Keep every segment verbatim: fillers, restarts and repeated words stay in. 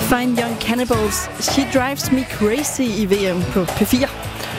Fine Young Cannibals, She Drives Me Crazy i V M på P fire.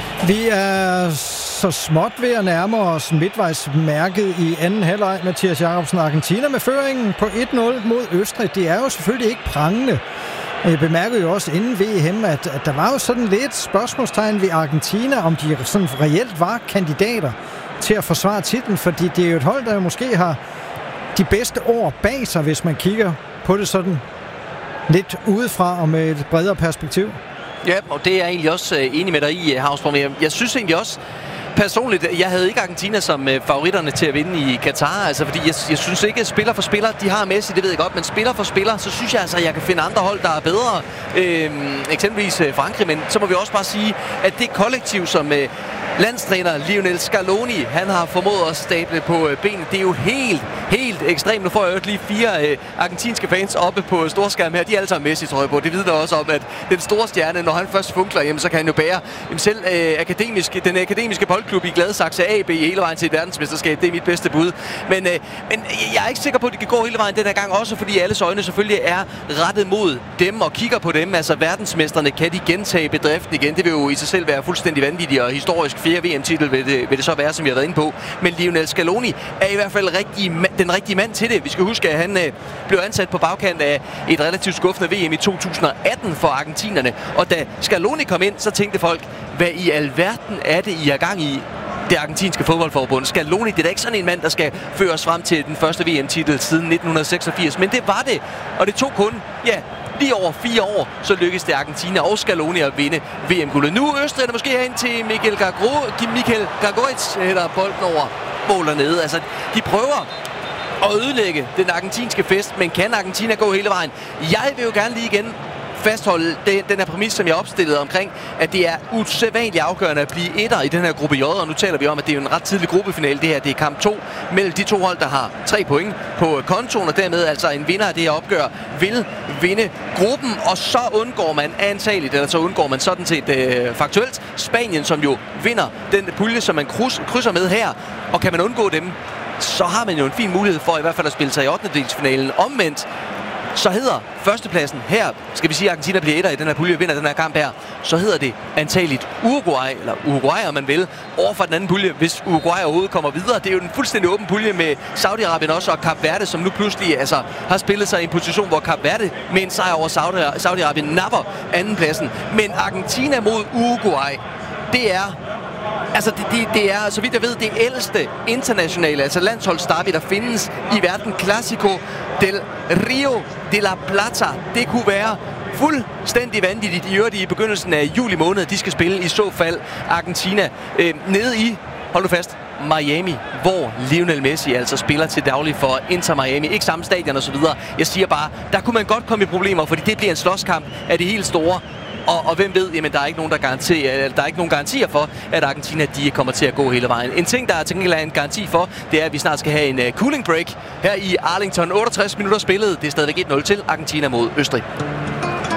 Vi er så småt ved at nærme os midtvejsmærket i anden halvleg. Mathias Jacobsen, Argentina med føringen på et nul mod Østrig. Det er jo selvfølgelig ikke prangende. Jeg bemærkede jo også inden V M, at, at der var jo sådan lidt spørgsmålstegn ved Argentina, om de sådan reelt var kandidater til at forsvare titlen, fordi det er jo et hold, der jo måske har de bedste år bag sig, hvis man kigger på det sådan lidt udefra og med et bredere perspektiv. Ja, og det er jeg egentlig også uh, enig med dig i, Havsborg. Jeg, jeg synes egentlig også, personligt, jeg havde ikke Argentina som uh, favoritterne til at vinde i Katar, altså fordi jeg, jeg synes ikke, at spiller for spiller, de har Messi, det ved jeg godt, men spiller for spiller, så synes jeg altså, at jeg kan finde andre hold, der er bedre. Øhm, eksempelvis uh, Frankrig, men så må vi også bare sige, at det kollektiv, som uh, landstræner Lionel Scaloni, han har formået at stable på uh, benene, det er jo helt, helt ekstremt. Nu får jeg jo lige fire uh, argentinske fans oppe på storskærm her, de er alle sammen Messi, tror jeg på. Det vidner også om, at den store stjerne, når han først funkler, jamen, så kan han jo bære jamen, selv uh, akademisk, den akademiske boldklub i Gladsaxe A B hele vejen til et verdensmesterskab. Det er mit bedste bud. Men, øh, men jeg er ikke sikker på, at det kan gå hele vejen den her gang, også fordi alles øjne selvfølgelig er rettet mod dem og kigger på dem. Altså verdensmesterne, kan de gentage bedriften igen? Det vil jo i sig selv være fuldstændig vanvittigt, og historisk fjerde V M-titel vil det, vil det så være, som vi har været inde på. Men Lionel Scaloni er i hvert fald rigtig, den rigtige mand til det. Vi skal huske, at han øh, blev ansat på bagkant af et relativt skuffende V M i to tusind atten for argentinerne. Og da Scaloni kom ind, så tænkte folk, hvad i alverden er det, I er gang i? Det argentinske fodboldforbund. Scaloni, det er da ikke sådan en mand, der skal føre os frem til den første V M-titel siden nitten seksogfirs, men det var det. Og det tog kun, ja, lige over fire år, så lykkedes det Argentina og Scaloni at vinde V M-guldet. Nu Østrig er det måske hen til Michael Gagro, Michael Gagoritz, hætter bolden over mål nede. Altså, de prøver at ødelægge den argentinske fest, men kan Argentina gå hele vejen? Jeg vil jo gerne lige igen fastholde den, den her præmis, som jeg opstillede omkring, at det er usædvanligt afgørende at blive etter i den her gruppe J, og nu taler vi om, at det er en ret tidlig gruppefinale. Det her, det er kamp to mellem de to hold, der har tre point på kontoen, og dermed altså en vinder af det her opgør vil vinde gruppen, og så undgår man antageligt, eller så undgår man sådan set øh, faktuelt Spanien, som jo vinder den pulje, som man kryds, krydser med her, og kan man undgå dem, så har man jo en fin mulighed for i hvert fald at spille sig i ottendedelsfinalen. Omvendt så hedder førstepladsen her, skal vi sige, at Argentina bliver etter i den her pulje, vinder den her kamp her, så hedder det antageligt Uruguay, eller Uruguay, om man vil, over for den anden pulje, hvis Uruguay overhovedet kommer videre. Det er jo en fuldstændig åben pulje med Saudi-Arabien også, og Kap Verde, som nu pludselig altså, har spillet sig i en position, hvor Kap Verde med en sejr over Saudi-Arabien napper andenpladsen. Men Argentina mod Uruguay, det er Altså, det, det, det er, så vidt jeg ved, det ældste internationale, altså landsholdsderby, der findes i verden. Clásico del Rio de la Plata. Det kunne være fuldstændig vanvittigt i øvrigt i begyndelsen af juli måned. De skal spille i så fald Argentina øh, nede i, hold nu fast, Miami, hvor Lionel Messi altså spiller til daglig for Inter Miami. Ikke samme stadion og så videre. Jeg siger bare, der kunne man godt komme i problemer, fordi det bliver en slåskamp af det helt store. Og, og hvem ved, jamen der er ikke nogen, der garanterer, der er ikke nogen garantier for, at Argentina de kommer til at gå hele vejen. En ting, der er til gengæld en garanti for, det er, at vi snart skal have en uh, cooling break her i Arlington. otteogtres minutter spillet. Det er stadigvæk et nul til Argentina mod Østrig.